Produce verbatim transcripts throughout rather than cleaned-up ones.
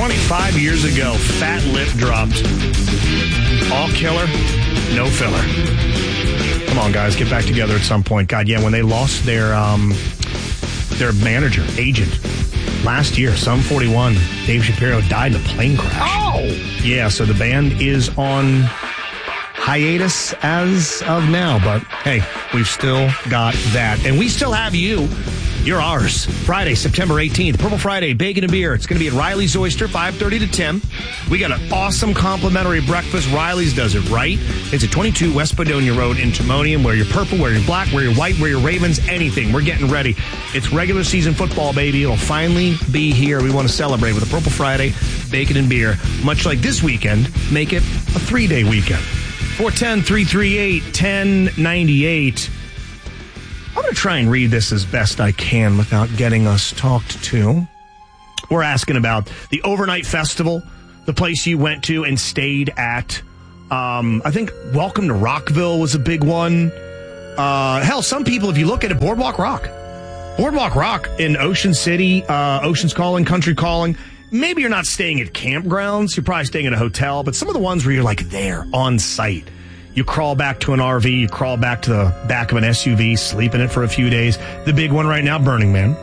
twenty-five years ago, Fat Lip dropped. All killer, no filler. Come on, guys, get back together at some point. God, yeah, when they lost their um, their manager, agent, last year, Sum forty-one, Dave Shapiro died in a plane crash. Oh! Yeah, so the band is on hiatus as of now, but hey, we've still got that. And we still have you. You're ours. Friday, September eighteenth, Purple Friday, Bacon and Beer. It's going to be at Riley's Oyster, five thirty to ten. We got an awesome complimentary breakfast. Riley's does it right. It's at twenty-two West Padonia Road in Timonium. Wear your purple, wear your black, wear your white, wear your Ravens, anything. We're getting ready. It's regular season football, baby. It'll finally be here. We want to celebrate with a Purple Friday, Bacon and Beer. Much like this weekend, make it a three-day weekend. four one zero, three three eight, one zero nine eight. I'm going to try and read this as best I can without getting us talked to. We're asking about the overnight festival, the place you went to and stayed at. Um, I think Welcome to Rockville was a big one. Uh, hell, some people, if you look at it, Boardwalk Rock. Boardwalk Rock in Ocean City, uh, Ocean's Calling, Country Calling. Maybe you're not staying at campgrounds. You're probably staying at a hotel. But some of the ones where you're like there on site. You crawl back to an R V, you crawl back to the back of an S U V, sleep in it for a few days. The big one right now, Burning Man.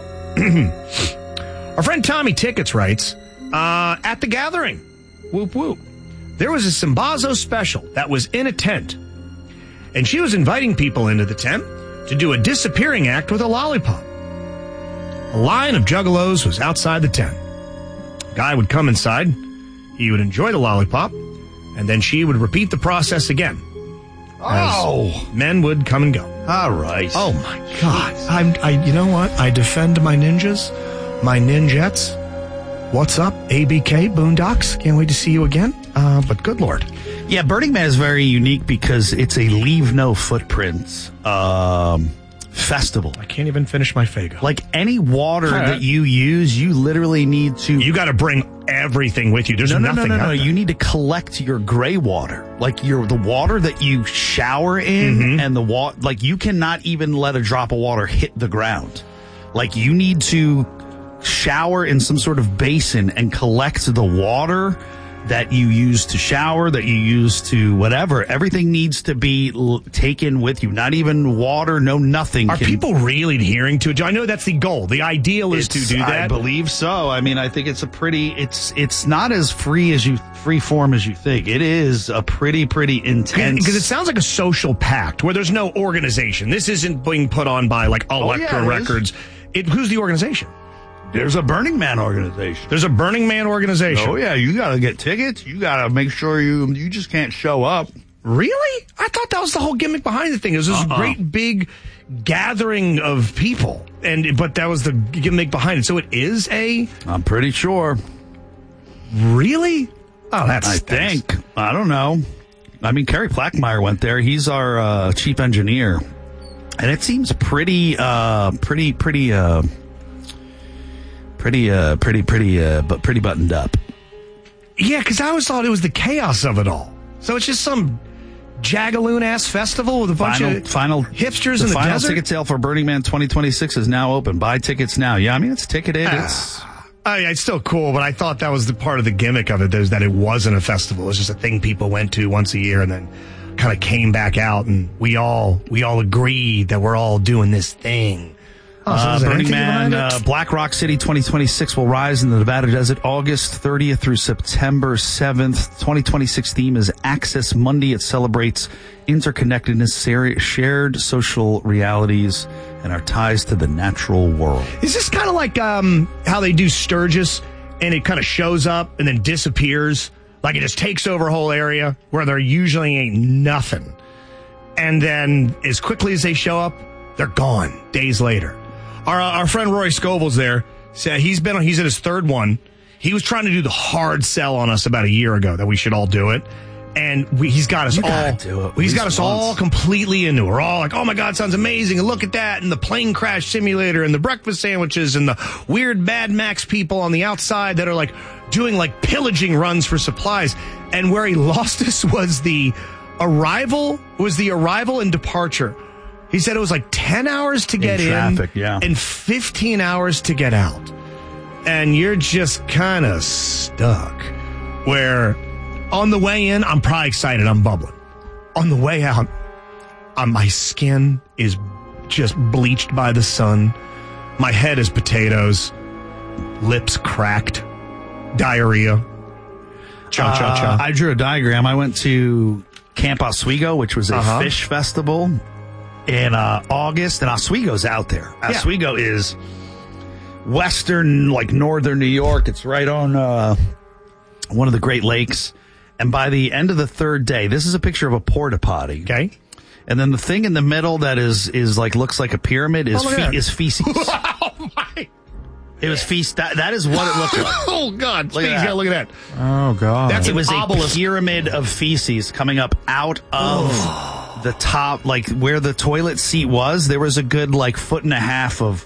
Our friend Tommy Tickets writes, uh, at the gathering, whoop whoop, there was a Simbazo special that was in a tent. And she was inviting people into the tent to do a disappearing act with a lollipop. A line of juggalos was outside the tent. A guy would come inside, he would enjoy the lollipop, and then she would repeat the process again. Oh, men would come and go. All right. Oh my God! I'm. I. You know what? I defend my ninjas, my ninjets. What's up, A B K Boondocks? Can't wait to see you again. Uh, but good Lord. Yeah, Burning Man is very unique because it's a leave no footprints um, festival. I can't even finish my Faygo. Like any water huh. that you use, you literally need to. You got to bring everything with you. There's no, no, nothing. No, no, no, no. There. You need to collect your gray water, like your the water that you shower in, mm-hmm. and the water. Like you cannot even let a drop of water hit the ground. Like you need to shower in some sort of basin and collect the water that you use to shower, that you use to whatever. Everything needs to be l- taken with you. Not even water, no nothing. Are can, people really adhering to it? I know that's the goal. The ideal is to do that. I believe so. I mean, I think it's a pretty, it's it's not as free as you, free form as you think. It is a pretty, pretty intense. Because it sounds like a social pact where there's no organization. This isn't being put on by like Elektra oh, yeah, Records. It, who's the organization? There's a Burning Man organization. There's a Burning Man organization. Oh, yeah. You got to get tickets. You got to make sure you you just can't show up. Really? I thought that was the whole gimmick behind the thing. It was this uh-uh. great big gathering of people. and But that was the gimmick behind it. So it is a... I'm pretty sure. Really? Oh, that's... I stinks. think. I don't know. I mean, Kerry Plackmeyer went there. He's our uh, chief engineer. And it seems pretty, uh, pretty, pretty... Uh, Pretty, uh, pretty, pretty, uh, but pretty buttoned up. Yeah, because I always thought it was the chaos of it all. So it's just some jagaloon-ass festival with a bunch final, of final, hipsters the in the final desert? Ticket sale for Burning Man twenty twenty-six is now open. Buy tickets now. Yeah, I mean, it's ticketed. Uh, it's, I mean, it's still cool, but I thought that was the part of the gimmick of it, is that it wasn't a festival. It was just a thing people went to once a year and then kind of came back out, and we all we all agreed that we're all doing this thing. Oh, so uh, Burning Man, uh, Black Rock City twenty twenty-six will rise in the Nevada desert August thirtieth through September seventh. twenty twenty-six theme is Access Monday. It celebrates interconnectedness, shared social realities, and our ties to the natural world. Is this kind of like um, how they do Sturgis, and it kind of shows up and then disappears? Like it just takes over a whole area where there usually ain't nothing. And then as quickly as they show up, they're gone days later. Our, uh, our friend Roy Scoville's there. So he's been he's at his third one. He was trying to do the hard sell on us about a year ago that we should all do it. And we, he's got us you all do it he's got us once. all completely into it. We're all like, oh my God, sounds amazing. And look at that. And the plane crash simulator and the breakfast sandwiches and the weird Mad Max people on the outside that are like doing like pillaging runs for supplies. And where he lost us was the arrival, was the arrival and departure. He said it was like ten hours to get in, traffic, in yeah. and fifteen hours to get out. and you're just kind of stuck. Where on the way in, I'm probably excited, I'm bubbling. On the way out, uh, my skin is just bleached by the sun. My head is potatoes, lips cracked, diarrhea. Cha cha cha. Uh, I drew a diagram. I went to Camp Oswego, which was a uh-huh. fish festival in uh, August, and Oswego's out there. Oswego yeah. is western, like northern New York. It's right on uh, one of the Great Lakes. And by the end of the third day, this is a picture of a porta potty. Okay. And then the thing in the middle that is is like looks like a pyramid is oh, fe- is feces. Oh my! It was feces. That, that is what it looked like. Oh God! Look at that. Look at that. Oh God! That's it was obelisk. A pyramid of feces coming up out of oh. the top, like where the toilet seat was. There was a good like foot and a half of.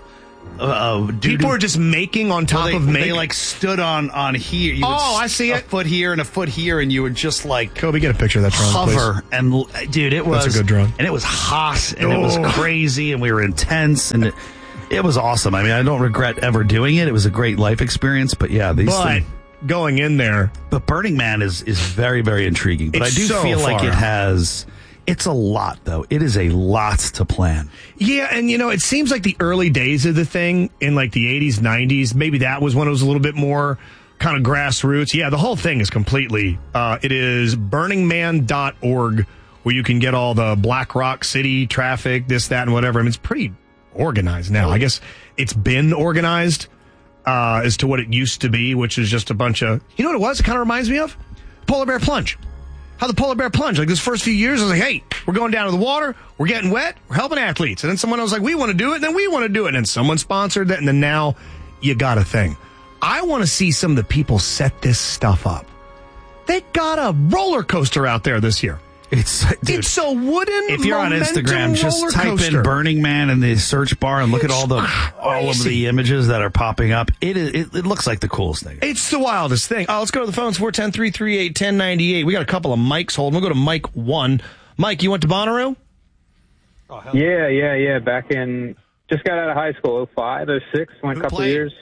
Uh, People were just making on top well, they, of make. They like stood on on here. You oh, would, I see a it. A foot here and a foot here, and you would just like Kobe, get a picture of that drone, hover. Please. And dude, it was That's a good drone, and it was hot, and oh. it was crazy, and we were intense, and it, it was awesome. I mean, I don't regret ever doing it. It was a great life experience. But yeah, these. But things, going in there, but Burning Man is is very very intriguing. But it's I do so feel like far. it has. It's a lot, though. It is a lot to plan. Yeah, and, you know, it seems like the early days of the thing in, like, the eighties, nineties, maybe that was when it was a little bit more kind of grassroots. Yeah, the whole thing is completely, uh, it is burning man dot org, where you can get all the Black Rock City traffic, this, that, and whatever. I mean, it's pretty organized now. I guess it's been organized uh, as to what it used to be, which is just a bunch of, you know what it was? It kind of reminds me of Polar Bear Plunge. How the Polar Bear Plunge, like this first few years, I was like, hey, we're going down to the water, we're getting wet, we're helping athletes. And then someone was like, we want to do it, and then we want to do it. And then someone sponsored that, and then now you got a thing. I want to see some of the people set this stuff up. They got a roller coaster out there this year. It's dude, it's a wooden. If you're on Instagram, just type in Burning Man in the search bar and look it's at all the crazy. all of the images that are popping up. It is. It, it looks like the coolest thing. It's the wildest thing. Oh, let's go to the phones. four one zero, three three eight, one zero nine eight. We got a couple of mics holding. We'll go to Mike one. Mike, you went to Bonnaroo? Oh, hell yeah, yeah, yeah. Back in, just got out of high school, oh five, oh six, went a couple played? of years.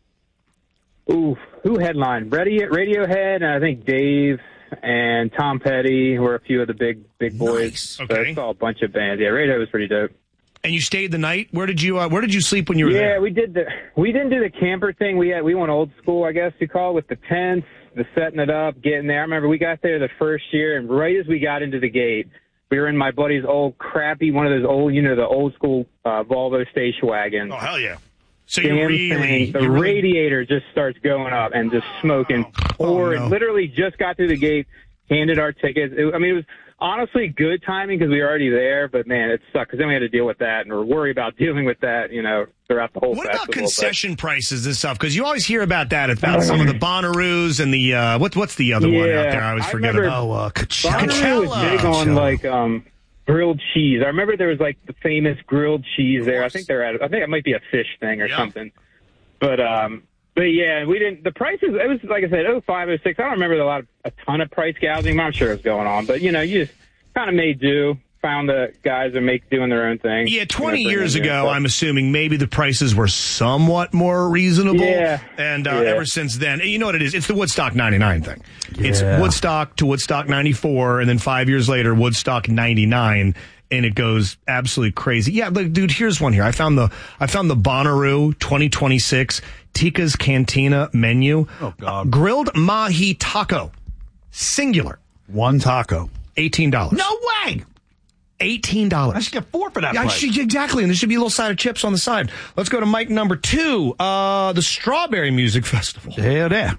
Ooh, who headlined? Radio, Radiohead, and I think Dave and Tom Petty were a few of the big big boys. Nice. So Okay. I saw a bunch of bands. Yeah, Radiohead was pretty dope. And you stayed the night? Where did you uh, Where did you sleep when you were yeah, there? we did the we didn't do the camper thing. We had we went old school, I guess you call it, with the tents, the setting it up, getting there. I remember we got there the first year, and right as we got into the gate, we were in my buddy's old crappy, one of those old, you know, the old school uh, Volvo station wagons. Oh, hell yeah. So you Damn really, thing. The you really... radiator just starts going up and just smoking. Oh, Or no. literally just got through the gate, handed our tickets. It, I mean, it was honestly good timing because we were already there, but man, it sucked because then we had to deal with that and or worry about dealing with that, you know, throughout the whole What festival. about concession but, prices and stuff? Because you always hear about that, about some of the Bonnaroos and the, uh, what, what's the other yeah, one out there? I always I forget remember about. Oh, uh, Coachella. Bonnaroo was big on Coachella. like um, grilled cheese. I remember there was like the famous grilled cheese there. I think they're at. I think it might be a fish thing or Yeah. something. But um, but yeah, we didn't. The prices. It was like I said, oh five, oh six. I don't remember a lot of a ton of price gouging. I'm sure it was going on, but you know, you just kind of made do. Found the guys that make doing their own thing. Yeah, twenty you know, years bring in ago, their I'm assuming maybe the prices were somewhat more reasonable. Yeah. And uh, Yeah. ever since then, you know what it is? It's the Woodstock ninety-nine thing. It's Yeah. Woodstock to Woodstock ninety-four, and then five years later, Woodstock ninety-nine, and it goes absolutely crazy. Yeah, look, dude, here's one here. I found the I found the Bonnaroo twenty twenty-six Tika's Cantina menu. Oh, God. Uh, grilled mahi taco, singular, One taco. eighteen dollars. No way. eighteen dollars. I should get four for that Yeah, price. should, exactly, and there should be a little side of chips on the side. Let's go to Mike number two, uh, the Strawberry Music Festival. Hell yeah.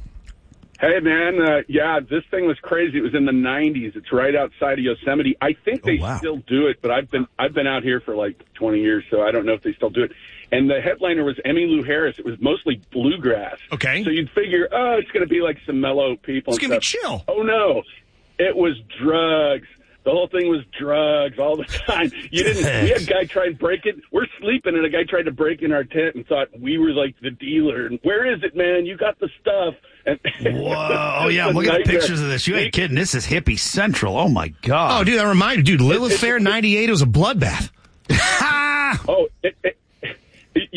Hey, man. Uh, yeah, this thing was crazy. It was in the nineties. It's right outside of Yosemite. I think they Oh, wow. still do it, but I've been I've been out here for like twenty years, so I don't know if they still do it. And the headliner was Emmylou Harris. It was mostly bluegrass. Okay. So you'd figure, oh, it's going to be like some mellow people. It's and going to be stuff. chill. Oh, no. It was drugs. The whole thing was drugs all the time. You didn't. We had a guy try and break it. We're sleeping, and a guy tried to break in our tent and thought we were like the dealer. And where is it, man? You got the stuff. And Whoa. Oh, yeah. It's a Look at the nightmare. pictures of this. You ain't kidding. This is hippie central. Oh, my God. Oh, dude, that reminded dude, Lilith Fair ninety-eight was a bloodbath. Oh, it, it, you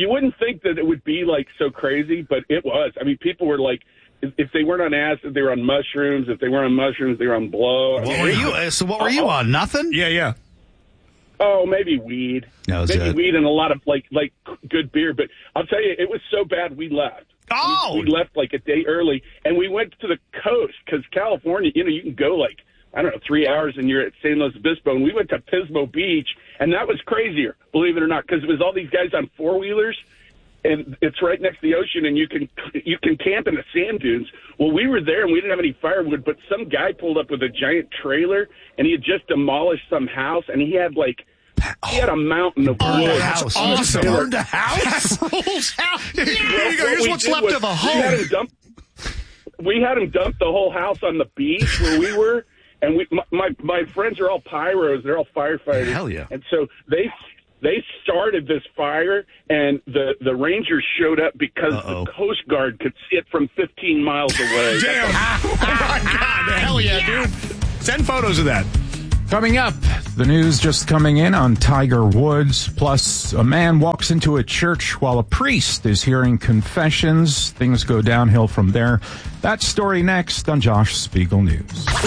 you wouldn't think that it would be like so crazy, but it was. I mean, people were like, if they weren't on acid, they were on mushrooms. If they weren't on mushrooms, they were on blow. What were you? Uh, so what were you on? Nothing? Yeah, yeah. Oh, maybe weed. No, maybe it? weed and a lot of like like good beer. But I'll tell you, it was so bad we left. Oh, we, we left like a day early, and we went to the coast because California, you know, you can go like I don't know three hours and you're at San Luis Obispo, and we went to Pismo Beach, and that was crazier, believe it or not, because it was all these guys on four wheelers. And it's right next to the ocean, and you can you can camp in the sand dunes. Well, we were there, and we didn't have any firewood, but some guy pulled up with a giant trailer, and he had just demolished some house, and he had, like, he had a mountain of oh, wood. That's awesome. Burned a house? Here you go. Here's what's left of a home. We had, him dump, we had him dump the whole house on the beach where we were, and we my, my, my friends are all pyros. They're all firefighters. Hell yeah. And so they... They started this fire, and the, the Rangers showed up because Uh-oh. the Coast Guard could see it from fifteen miles away. Damn. Oh, my God. Hell yeah, yeah, dude. Send photos of that. Coming up, the news just coming in on Tiger Woods. Plus, a man walks into a church while a priest is hearing confessions. Things go downhill from there. That story next on Josh Spiegel News.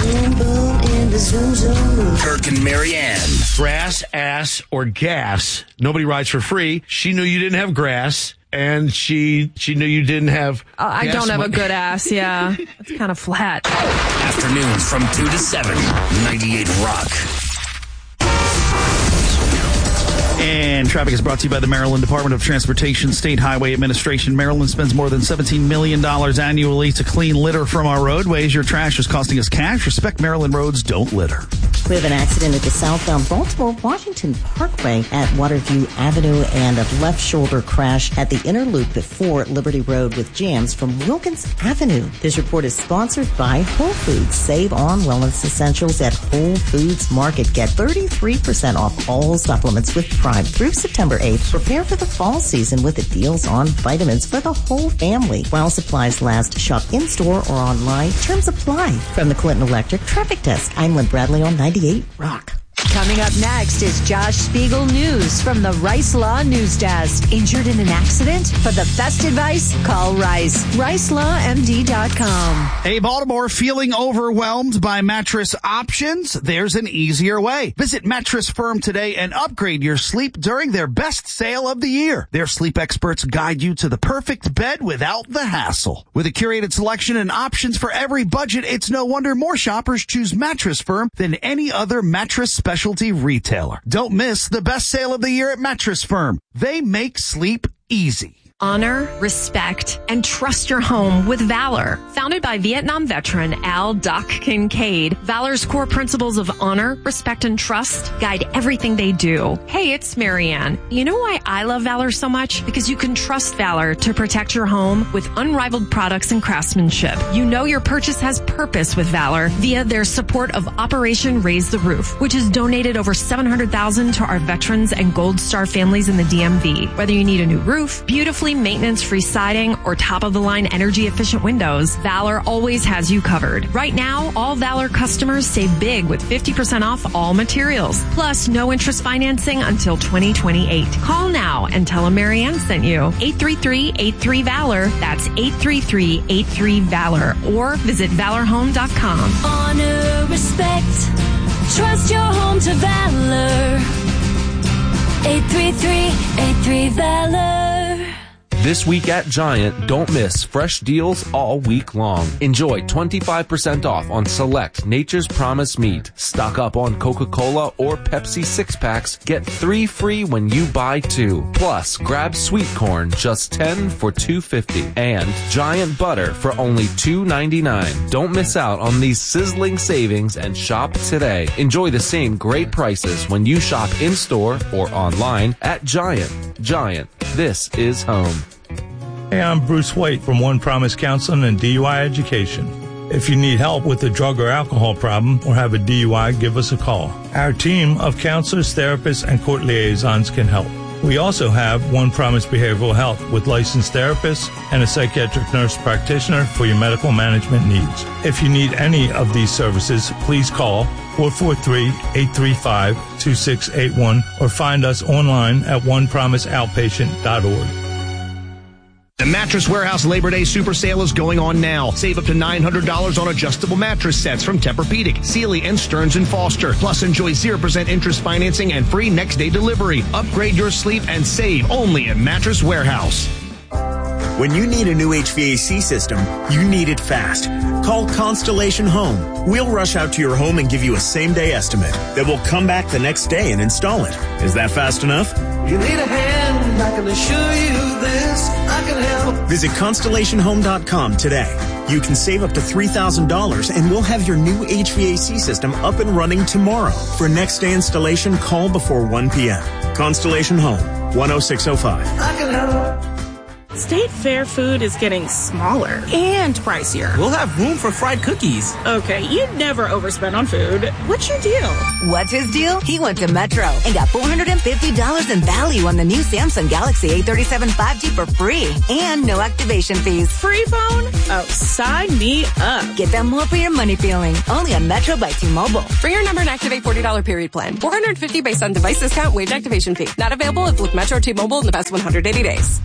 Kirk and Marianne. Grass, ass, or gas. Nobody rides for free. She knew you didn't have grass, and she she knew you didn't have Uh, I gas don't have money. a good ass, yeah. It's kind of flat. Afternoons from two to seven. ninety-eight Rock. And traffic is brought to you by the Maryland Department of Transportation State Highway Administration. Maryland spends more than seventeen million dollars annually to clean litter from our roadways. Your trash is costing us cash. Respect Maryland roads. Don't litter. We have an accident at the southbound Baltimore-Washington Parkway at Waterview Avenue and a left shoulder crash at the inner loop before Liberty Road with jams from Wilkins Avenue. This report is sponsored by Whole Foods. Save on wellness essentials at Whole Foods Market. Get thirty-three percent off all supplements with Prime through September eighth. Prepare for the fall season with the deals on vitamins for the whole family. While supplies last, shop in-store or online. Terms apply. From the Clinton Electric Traffic Desk, I'm Lynn Bradley on ninety-eight Rock. Coming up next is Josh Spiegel News from the Rice Law News Desk. Injured in an accident? For the best advice, call Rice. rice law m d dot com. Hey, Baltimore, feeling overwhelmed by mattress options? There's an easier way. Visit Mattress Firm today and upgrade your sleep during their best sale of the year. Their sleep experts guide you to the perfect bed without the hassle. With a curated selection and options for every budget, it's no wonder more shoppers choose Mattress Firm than any other mattress specialty retailer. Don't miss the best sale of the year at Mattress Firm. They make sleep easy. Honor, respect, and trust your home with Valor. Founded by Vietnam veteran Al Doc Kincaid, Valor's core principles of honor, respect, and trust guide everything they do. Hey, it's Marianne. You know why I love Valor so much? Because you can trust Valor to protect your home with unrivaled products and craftsmanship. You know your purchase has purpose with Valor via their support of Operation Raise the Roof, which has donated over seven hundred thousand dollars to our veterans and Gold Star families in the D M V. Whether you need a new roof, beautifully maintenance-free siding, or top-of-the-line energy-efficient windows, Valor always has you covered. Right now, all Valor customers save big with fifty percent off all materials, plus no interest financing until twenty twenty-eight. Call now and tell them Marianne sent you. eight three three, eight three, VALOR. That's eight three three, eight three, VALOR. Or visit valor home dot com. Honor, respect, trust your home to Valor. eight three three, eight three, VALOR. This week at Giant, don't miss fresh deals all week long. Enjoy twenty-five percent off on select Nature's Promise meat. Stock up on Coca-Cola or Pepsi six-packs. Get three free when you buy two. Plus, grab sweet corn, just ten for two fifty. And Giant butter for only two ninety-nine. Don't miss out on these sizzling savings and shop today. Enjoy the same great prices when you shop in-store or online at Giant. Giant, this is home. Hey, I'm Bruce White from One Promise Counseling and D U I Education. If you need help with a drug or alcohol problem or have a D U I, give us a call. Our team of counselors, therapists, and court liaisons can help. We also have One Promise Behavioral Health with licensed therapists and a psychiatric nurse practitioner for your medical management needs. If you need any of these services, please call four four three, eight three five, two six eight one or find us online at one promise outpatient dot org. The Mattress Warehouse Labor Day Super Sale is going on now. Save up to nine hundred dollars on adjustable mattress sets from Tempur-Pedic, Sealy, and Stearns and Foster. Plus, enjoy zero percent interest financing and free next-day delivery. Upgrade your sleep and save only at Mattress Warehouse. When you need a new H V A C system, you need it fast. Call Constellation Home. We'll rush out to your home and give you a same-day estimate. Then we'll come back the next day and install it. Is that fast enough? You need a hand, I can assure you this, I can help. Visit Constellation Home dot com today. You can save up to three thousand dollars and we'll have your new H V A C system up and running tomorrow. For next day installation, call before one p.m. Constellation Home, one oh six oh five. I can help. State Fair food is getting smaller and pricier. We'll have room for fried cookies. Okay, you never overspend on food. What's your deal? What's his deal? He went to Metro and got four hundred fifty dollars in value on the new Samsung Galaxy A thirty-seven five G for free and no activation fees. Free phone? Oh, sign me up. Get that more for your money feeling. Only on Metro by T-Mobile. For your number and activate forty dollars period plan. four hundred fifty dollars based on device discount, waived activation fee. Not available if with Metro or T-Mobile in the past one hundred eighty days.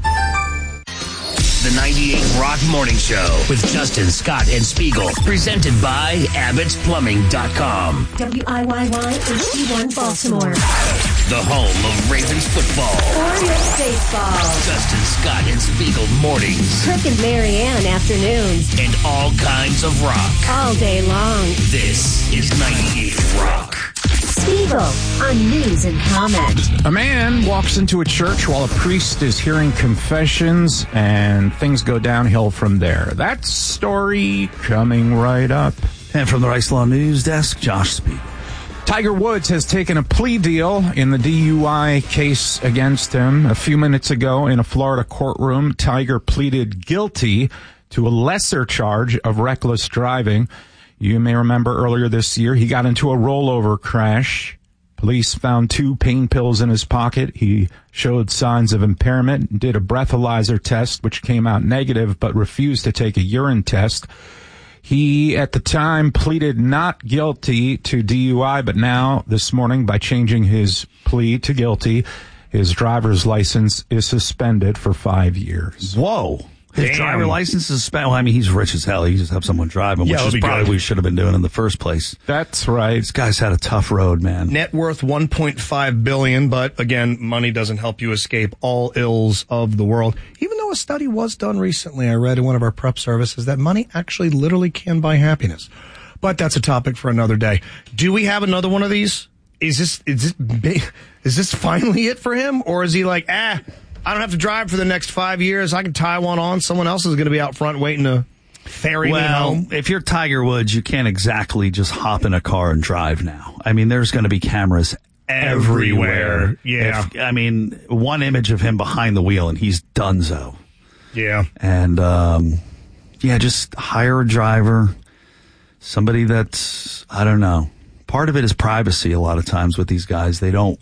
The ninety-eight Rock Morning Show with Justin, Scott, and Spiegel. Presented by Abbott's Plumbing dot com. W I Y Y H D one Baltimore. The home of Ravens football. Orioles baseball. Justin, Scott, and Spiegel mornings. Kirk and Marianne afternoons. And all kinds of rock. All day long. This is ninety-eight Rock. Spiegel on News and Comment. A man walks into a church while a priest is hearing confessions, and things go downhill from there. That story coming right up. And from the Rice Law News Desk, Josh Spiegel. Tiger Woods has taken a plea deal in the D U I case against him. A few minutes ago in a Florida courtroom, Tiger pleaded guilty to a lesser charge of reckless driving. You may remember earlier this year, he got into a rollover crash. Police found two pain pills in his pocket. He showed signs of impairment, did a breathalyzer test, which came out negative, but refused to take a urine test. He, at the time, pleaded not guilty to D U I, but now, this morning, by changing his plea to guilty, his driver's license is suspended for five years. Whoa. His Damn. driver license is suspended. Well, I mean, he's rich as hell. He just have someone drive him, Yeah, which is that'd be probably good. what we should have been doing in the first place. That's right. This guy's had a tough road, man. Net worth one point five billion dollars, but again, money doesn't help you escape all ills of the world. Even though a study was done recently, I read in one of our prep services that money actually literally can buy happiness. But that's a topic for another day. Do we have another one of these? Is this is this big, is this finally it for him, or is he like, ah, I don't have to drive for the next five years. I can tie one on. Someone else is going to be out front waiting to ferry me Well, home. if you're Tiger Woods, you can't exactly just hop in a car and drive now. I mean, there's going to be cameras everywhere. Everywhere. Yeah. If, I mean, one image of him behind the wheel and he's donezo. Yeah. And, um, yeah, just hire a driver, somebody that's, I don't know. Part of it is privacy a lot of times with these guys. They don't.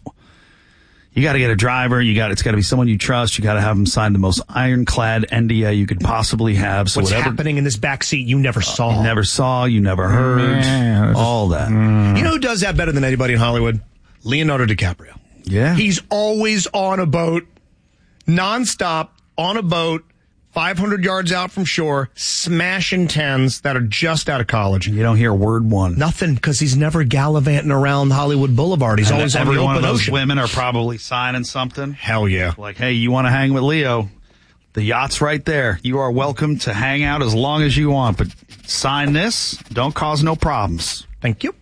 You got to get a driver. You got it's got to be someone you trust. You got to have them sign the most ironclad N D A you could possibly have. So What's whatever, happening in this back seat you never saw. You never saw. You never heard. Man, all that. Mm. You know who does that better than anybody in Hollywood? Leonardo DiCaprio. Yeah. He's always on a boat, nonstop on a boat, five hundred yards out from shore, smashing tens that are just out of college. You don't hear word one. Nothing, because he's never gallivanting around Hollywood Boulevard. He's And always on every the one open of those ocean. women are probably signing something. Hell yeah. Like, hey, you want to hang with Leo? The yacht's right there. You are welcome to hang out as long as you want, but sign this. Don't cause no problems. Thank you.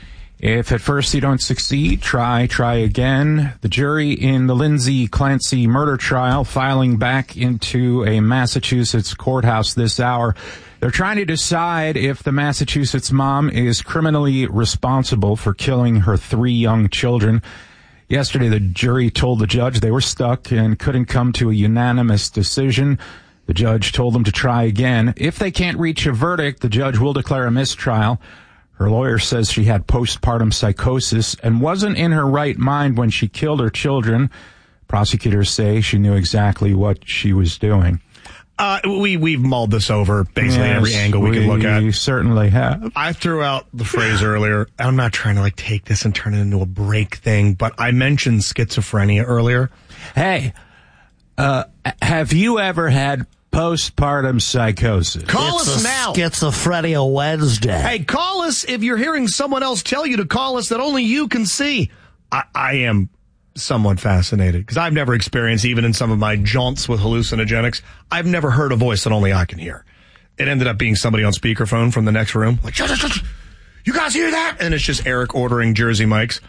If at first you don't succeed, try, try again. The jury in the Lindsay Clancy murder trial filing back into a Massachusetts courthouse this hour. They're trying to decide if the Massachusetts mom is criminally responsible for killing her three young children. Yesterday, the jury told the judge they were stuck and couldn't come to a unanimous decision. The judge told them to try again. If they can't reach a verdict, the judge will declare a mistrial. Her lawyer says she had postpartum psychosis and wasn't in her right mind when she killed her children. Prosecutors say she knew exactly what she was doing. Uh, we, we've mulled this over basically Yes, every angle we, we could look at. We certainly have. I threw out the phrase earlier. I'm not trying to like take this and turn it into a break thing, but I mentioned schizophrenia earlier. Hey, Uh, have you ever had postpartum psychosis? Call It's us a now. Schizophrenia Wednesday. Hey, call us if you're hearing someone else tell you to call us that only you can see. I, I am somewhat fascinated because I've never experienced, even in some of my jaunts with hallucinogenics, I've never heard a voice that only I can hear. It ended up being somebody on speakerphone from the next room. Like, shut, shut, shut, you guys hear that? And it's just Eric ordering Jersey Mike's.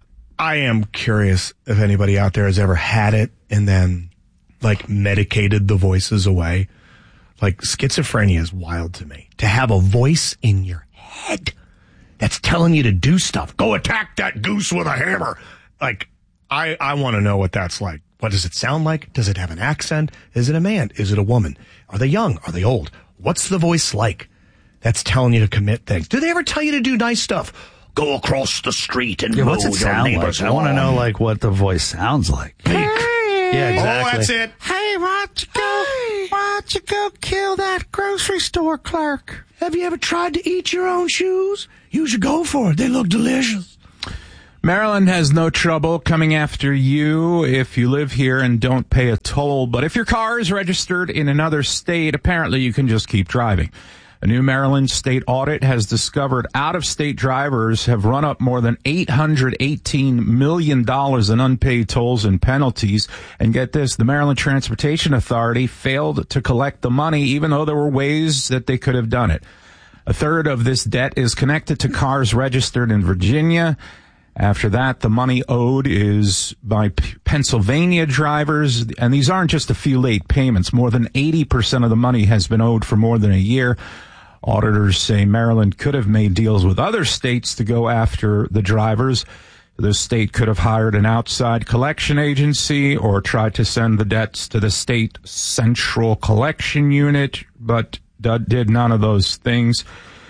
I am curious if anybody out there has ever had it and then, like, medicated the voices away. Like, schizophrenia is wild to me. To have a voice in your head that's telling you to do stuff. Go attack that goose with a hammer. Like, I, I want to know what that's like. What does it sound like? Does it have an accent? Is it a man? Is it a woman? Are they young? Are they old? What's the voice like that's telling you to commit things? Do they ever tell you to do nice stuff? Go across the street and Yeah, mow what's it your sound neighbor's like? I want to lawn. know, like, what the voice sounds like. Hey. Yeah, exactly. Oh, that's it. Hey, why don't you go, why don't you go kill that grocery store clerk? Have you ever tried to eat your own shoes? You should go for it. They look delicious. Maryland has no trouble coming after you if you live here and don't pay a toll. But if your car is registered in another state, apparently you can just keep driving. A new Maryland state audit has discovered out-of-state drivers have run up more than eight hundred eighteen million dollars in unpaid tolls and penalties. And get this, the Maryland Transportation Authority failed to collect the money, even though there were ways that they could have done it. A third of this debt is connected to cars registered in Virginia. After that, the money owed is by P- Pennsylvania drivers, and these aren't just a few late payments. More than eighty percent of the money has been owed for more than a year. Auditors say Maryland could have made deals with other states to go after the drivers. The state could have hired an outside collection agency or tried to send the debts to the state central collection unit, but did none of those things.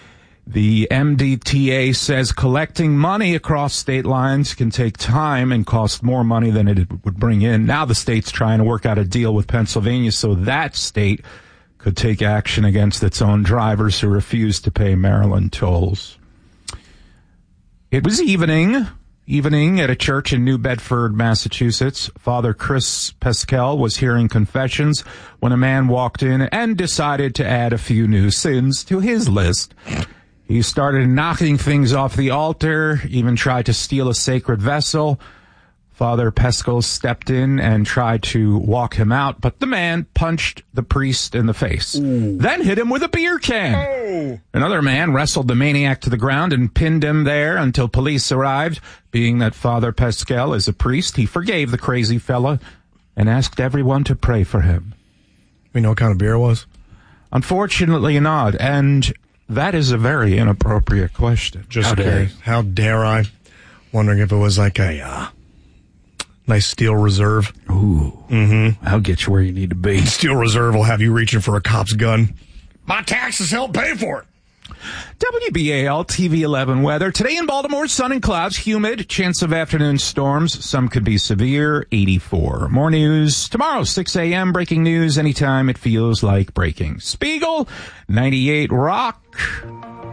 The M D T A says collecting money across state lines can take time and cost more money than it would bring in. Now the state's trying to work out a deal with Pennsylvania so that state could take action against its own drivers who refuse to pay Maryland tolls. It was evening, evening at a church in New Bedford, Massachusetts. Father Chris Pascal was hearing confessions when a man walked in and decided to add a few new sins to his list. He started knocking things off the altar, even tried to steal a sacred vessel. Father Pascal stepped in and tried to walk him out, but the man punched the priest in the face, Ooh. Then hit him with a beer can. Oh. Another man wrestled the maniac to the ground and pinned him there until police arrived. Being that Father Pascal is a priest, he forgave the crazy fella and asked everyone to pray for him. We know what kind of beer it was? Unfortunately not, and that is a very inappropriate question. Just curious. How dare I? Wondering if it was like a uh, nice Steel Reserve. Ooh. Mm-hmm. I'll get you where you need to be. Steel Reserve will have you reaching for a cop's gun. My taxes help pay for it. W B A L T V eleven weather. Today in Baltimore, sun and clouds, humid, chance of afternoon storms. Some could be severe, eighty-four. More news tomorrow, six a.m. Breaking news anytime it feels like breaking. Spiegel, ninety-eight Rock.